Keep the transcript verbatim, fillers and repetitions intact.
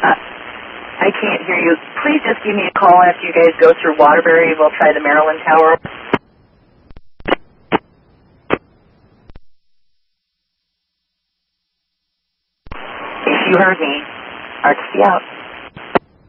Uh, I can't hear you. Please just give me a call after you guys go through Waterbury. We'll try the Maryland Tower. If you heard me, Artsy out.